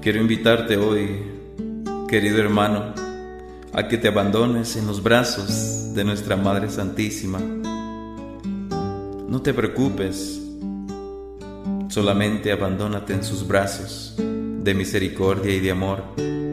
Quiero invitarte hoy, querido hermano, a que te abandones en los brazos de nuestra Madre Santísima. No te preocupes, solamente abandónate en sus brazos de misericordia y de amor.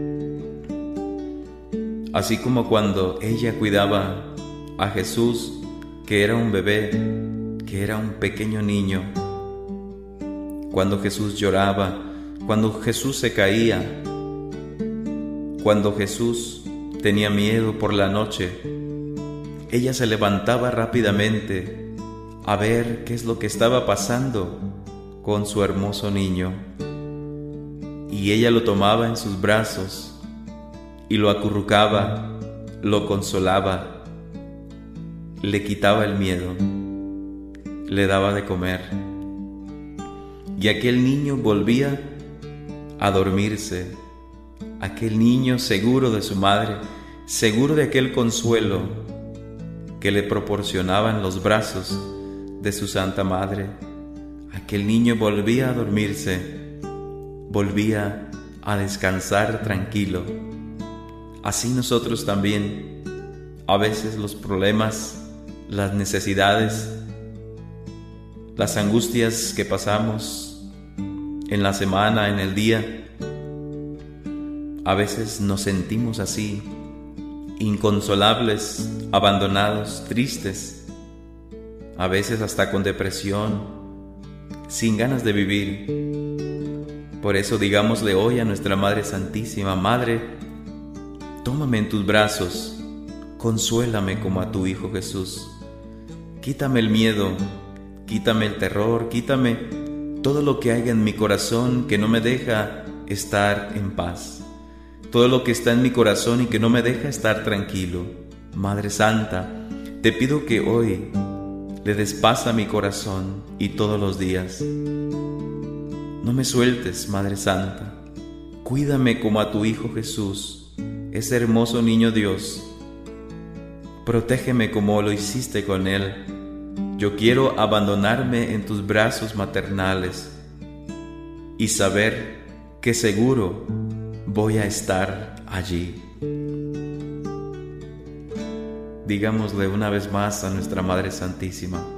Así como cuando ella cuidaba a Jesús, que era un bebé, que era un pequeño niño, cuando Jesús lloraba, cuando Jesús se caía, cuando Jesús tenía miedo por la noche, ella se levantaba rápidamente a ver qué es lo que estaba pasando con su hermoso niño. Y ella lo tomaba en sus brazos y lo acurrucaba, lo consolaba, le quitaba el miedo, le daba de comer. Y aquel niño volvía a dormirse, aquel niño seguro de su madre, seguro de aquel consuelo que le proporcionaban los brazos de su Santa Madre. Aquel niño volvía a dormirse, volvía a descansar tranquilo. Así nosotros también, a veces los problemas, las necesidades, las angustias que pasamos en la semana, en el día, a veces nos sentimos así, inconsolables, abandonados, tristes, a veces hasta con depresión, sin ganas de vivir. Por eso digámosle hoy a nuestra Madre Santísima: Madre, tómame en tus brazos, consuélame como a tu Hijo Jesús. Quítame el miedo, quítame el terror, quítame todo lo que haya en mi corazón que no me deja estar en paz, todo lo que está en mi corazón y que no me deja estar tranquilo. Madre Santa, te pido que hoy le des paz a mi corazón y todos los días. No me sueltes, Madre Santa, cuídame como a tu Hijo Jesús, ese hermoso niño Dios. Protégeme como lo hiciste con él. Yo quiero abandonarme en tus brazos maternales y saber que seguro voy a estar allí. Digámosle una vez más a nuestra Madre Santísima: